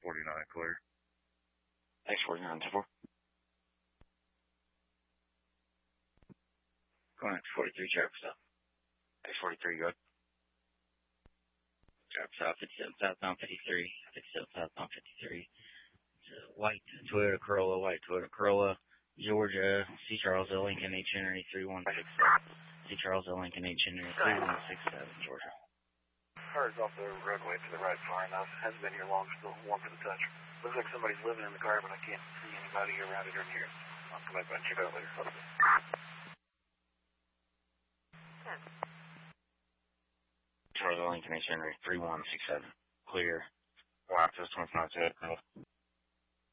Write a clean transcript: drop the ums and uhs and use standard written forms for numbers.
X49 clear. X49 to 4. Going X43, traffic stop. X43, good. Traffic stop, 57 southbound 53. 57 southbound 53. It's a white Toyota Corolla, Georgia, C. Charles L. Lincoln, H. Henry 3167. C. Charles L. Lincoln, H. Henry 3167, Georgia. Car's off the roadway to the right far enough. Hasn't been here long, still warm to the touch. Looks like somebody's living in the car, but I can't see anybody around it or near it. I'll come back and check it out later. Charles L. Lincoln, H. Henry 3167. Clear. Walk to 25 to